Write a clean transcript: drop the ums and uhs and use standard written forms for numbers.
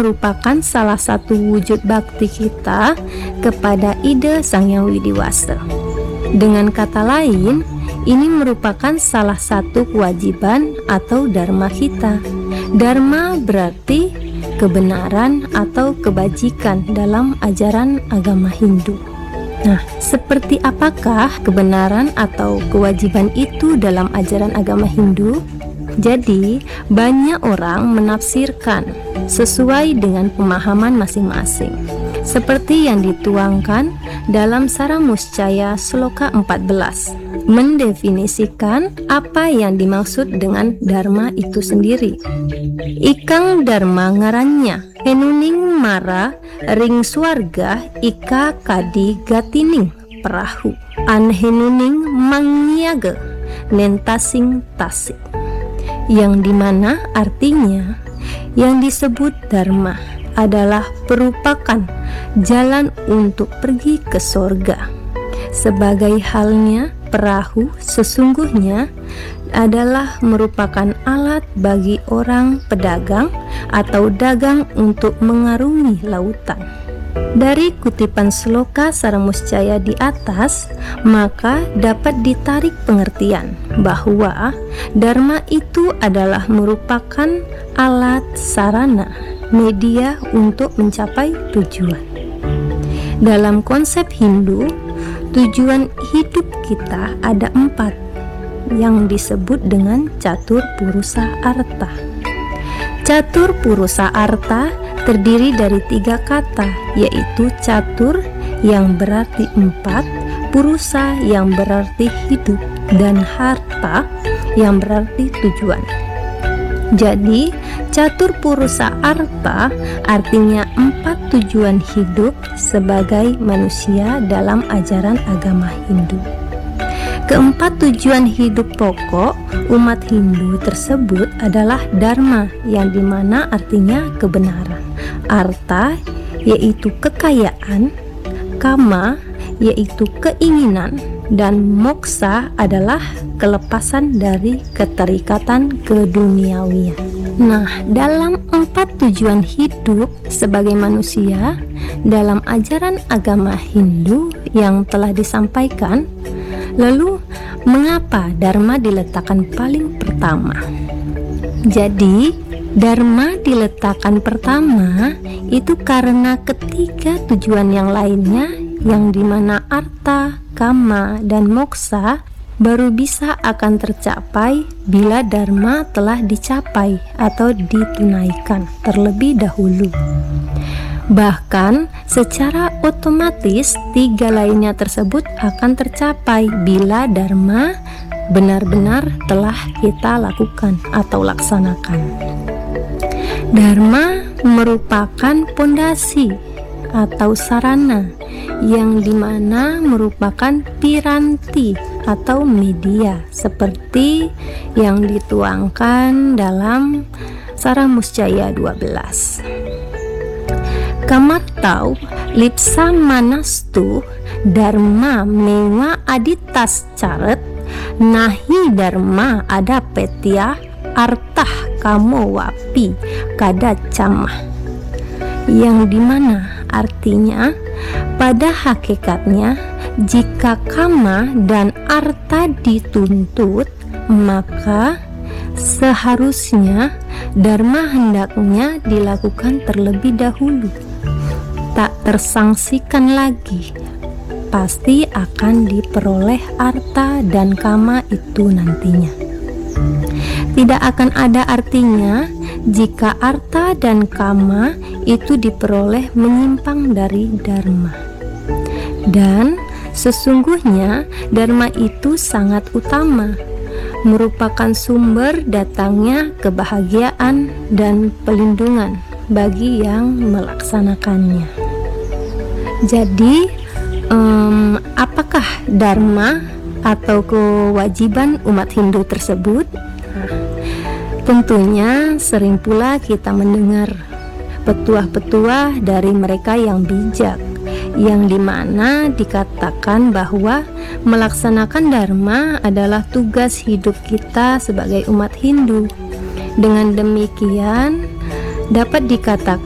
merupakan salah satu wujud bakti kita kepada ide Sang Hyang Widiwasa. Dengan kata lain, ini merupakan salah satu kewajiban atau dharma kita. Dharma berarti kebenaran atau kebajikan dalam ajaran agama Hindu. Nah, seperti apakah kebenaran atau kewajiban itu dalam ajaran agama Hindu? Jadi, banyak orang menafsirkan sesuai dengan pemahaman masing-masing, seperti yang dituangkan dalam Saramuscaya Sloka 14, mendefinisikan apa yang dimaksud dengan dharma itu sendiri. Ikang dharma ngarannya henuning mara ring swarga ika kadi gatining perahu an henuning mangniaga nentasing tasik, yang dimana artinya yang disebut dharma adalah merupakan jalan untuk pergi ke sorga. Sebagai halnya perahu sesungguhnya adalah merupakan alat bagi orang pedagang atau dagang untuk mengarungi lautan. Dari kutipan sloka Saramuscaya di atas, maka dapat ditarik pengertian bahwa dharma itu adalah merupakan alat sarana, media untuk mencapai tujuan. Dalam konsep Hindu, tujuan hidup kita ada 4 yang disebut dengan Catur Purusa Artha. Catur Purusa Artha terdiri dari 3 kata, yaitu catur yang berarti 4, purusa yang berarti hidup, dan harta yang berarti tujuan. Jadi, Catur Purusa Artha artinya 4 tujuan hidup sebagai manusia dalam ajaran agama Hindu. Keempat tujuan hidup pokok umat Hindu tersebut adalah dharma, yang dimana artinya kebenaran, artha yaitu kekayaan, kama yaitu keinginan, dan moksa adalah kelepasan dari keterikatan keduniawian. Nah, dalam 4 tujuan hidup sebagai manusia dalam ajaran agama Hindu yang telah disampaikan, lalu mengapa dharma diletakkan paling pertama? Jadi, dharma diletakkan pertama itu karena ketiga tujuan yang lainnya, yang dimana artha, kama, dan moksa baru bisa akan tercapai bila dharma telah dicapai atau ditunaikan terlebih dahulu. Bahkan secara otomatis 3 lainnya tersebut akan tercapai bila dharma benar-benar telah kita lakukan atau laksanakan. Dharma merupakan pondasi atau sarana, yang dimana merupakan piranti atau media seperti yang dituangkan dalam Saramuscaya 12. Kamartau lipsa manastu dharma mewa aditas caret nahi dharma ada petya artah kamo wapi kada camah, yang dimana artinya pada hakikatnya jika kama dan artha dituntut, maka seharusnya dharma hendaknya dilakukan terlebih dahulu, tak tersangsikan lagi, pasti akan diperoleh artha dan kama itu nantinya. Tidak akan ada artinya jika artha dan kama itu diperoleh menyimpang dari dharma. Dan sesungguhnya dharma itu sangat utama, merupakan sumber datangnya kebahagiaan dan pelindungan bagi yang melaksanakannya. Jadi, apakah dharma atau kewajiban umat Hindu tersebut? Tentunya sering pula kita mendengar petuah-petuah dari mereka yang bijak, yang dimana dikatakan bahwa melaksanakan dharma adalah tugas hidup kita sebagai umat Hindu. Dengan demikian dapat dikatakan